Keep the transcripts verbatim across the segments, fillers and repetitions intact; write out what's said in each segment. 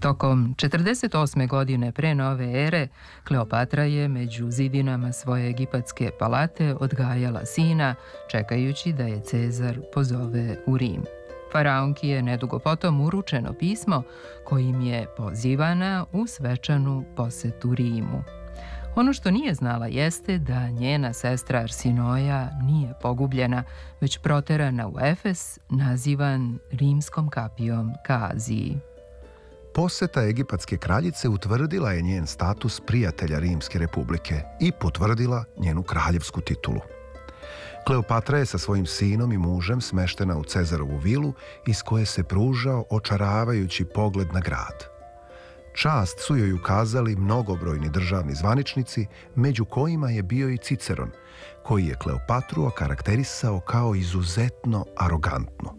Tokom četrdeset osme godine pre nove ere, Kleopatra je među zidinama svoje egipatske palate odgajala sina, čekajući da je Cezar pozove u Rim. Faraonki je nedugo potom uručeno pismo kojim je pozivana u svečanu posetu Rimu. Ono što nije znala jeste da njena sestra Arsinoja nije pogubljena, već proterana u Efes, nazivan rimskom kapijom ka Aziji. Poseta egipatske kraljice utvrdila je njen status prijatelja Rimske republike i potvrdila njenu kraljevsku titulu. Kleopatra je sa svojim sinom i mužem smeštena u Cezarovu vilu iz koje se pružao očaravajući pogled na grad. Čast su joj ukazali mnogobrojni državni zvaničnici, među kojima je bio i Ciceron, koji je Kleopatru okarakterisao kao izuzetno arogantnu.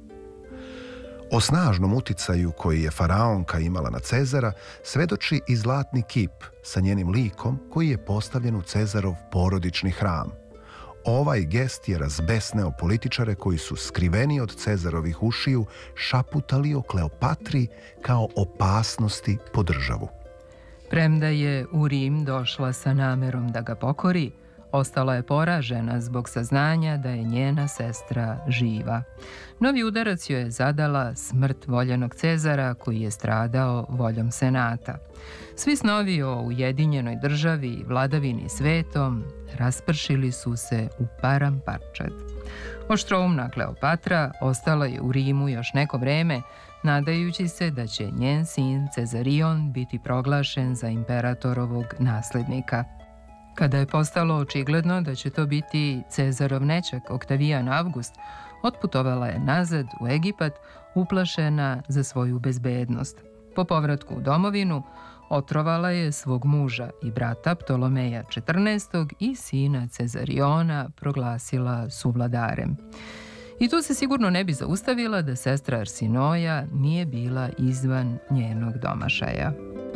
O snažnom uticaju koji je faraonka imala na Cezara svedoči i zlatni kip sa njenim likom koji je postavljen u Cezarov porodični hram. Ovaj gest je razbesneo političare koji su skriveni od Cezarovih ušiju šaputali o Kleopatri kao opasnosti po državu. Premda je u Rim došla sa namerom da ga pokori, ostala je poražena zbog saznanja da je njena sestra živa. Novi udarac joj je zadala smrt voljenog Cezara koji je stradao voljom Senata. Svi snovi o ujedinjenoj državi i vladavini svetom raspršili su se u param parčad. Oštroumna Kleopatra ostala je u Rimu još neko vreme, nadajući se da će njen sin Cezarion biti proglašen za imperatorovog naslednika. Kada je postalo očigledno da će to biti Cezarov nećak Oktavijan Avgust, otputovala je nazad u Egipat, uplašena za svoju bezbednost. Po povratku u domovinu, otrovala je svog muža i brata Ptolomeja četrnaestog i sina Cezariona proglasila suvladarem. I tu se sigurno ne bi zaustavila da sestra Arsinoja nije bila izvan njenog domašaja.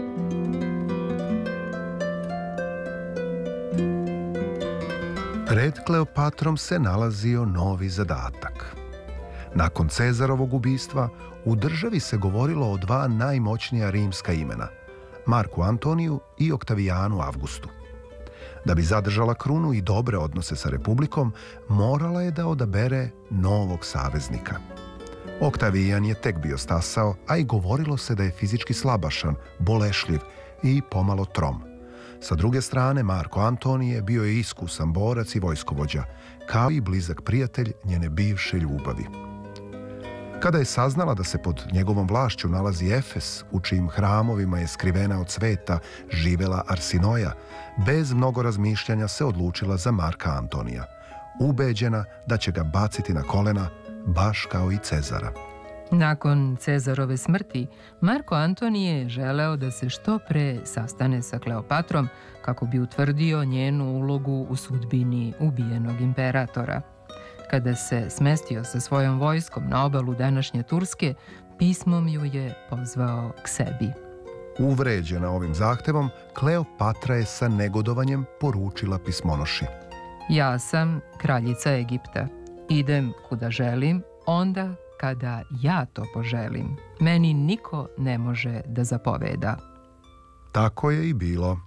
Pred Kleopatrom se nalazio novi zadatak. Nakon Cezarovog ubistva, u državi se govorilo o dva najmoćnija rimska imena, Marku Antoniju i Oktavijanu Avgustu. Da bi zadržala krunu i dobre odnose sa republikom, morala je da odabere novog saveznika. Oktavijan je tek bio stasao, a i govorilo se da je fizički slabašan, bolešljiv i pomalo trom. Sa druge strane, Marko Antonije bio je iskusan borac i vojskovođa, kao i blizak prijatelj njene bivše ljubavi. Kada je saznala da se pod njegovom vlašću nalazi Efes, u čijim hramovima je skrivena od sveta živela Arsinoja, bez mnogo razmišljanja se odlučila za Marka Antonija, ubeđena da će ga baciti na kolena, baš kao i Cezara. Nakon Cezarove smrti, Marko Antonije je želeo da se što pre sastane sa Kleopatrom kako bi utvrdio njenu ulogu u sudbini ubijenog imperatora. Kada se smestio sa svojom vojskom na obalu današnje Turske, pismom ju je pozvao k sebi. Uvređena ovim zahtevom, Kleopatra je sa negodovanjem poručila pismonoši: Ja sam kraljica Egipta. Idem kuda želim, onda kada ja to poželim. Meni niko ne može da zapoveda. Tako je i bilo.